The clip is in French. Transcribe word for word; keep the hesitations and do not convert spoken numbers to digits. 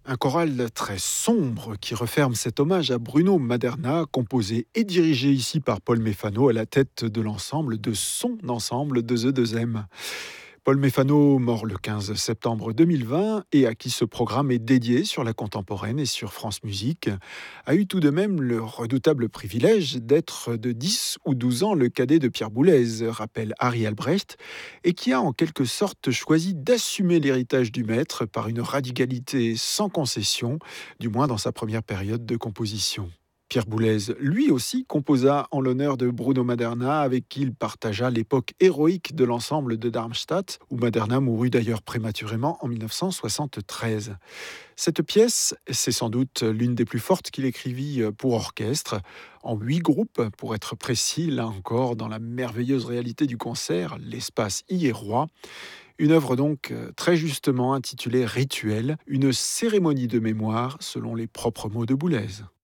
Un choral très sombre qui referme cet hommage à Bruno Maderna, composé et dirigé ici par Paul Méfano à la tête de l'ensemble, de son ensemble de The deux M. Paul Méfano, mort le quinze septembre deux mille vingt et à qui ce programme est dédié sur la contemporaine et sur France Musique, a eu tout de même le redoutable privilège d'être de dix ou douze ans le cadet de Pierre Boulez, rappelle Harry Albrecht, et qui a en quelque sorte choisi d'assumer l'héritage du maître par une radicalité sans concession, du moins dans sa première période de composition. Pierre Boulez, lui aussi, composa en l'honneur de Bruno Maderna, avec qui il partagea l'époque héroïque de l'ensemble de Darmstadt, où Maderna mourut d'ailleurs prématurément en mille neuf cent soixante-treize. Cette pièce, c'est sans doute l'une des plus fortes qu'il écrivit pour orchestre, en huit groupes, pour être précis, là encore, dans la merveilleuse réalité du concert, l'espace y est roi. Une œuvre donc très justement intitulée Rituel, une cérémonie de mémoire, selon les propres mots de Boulez.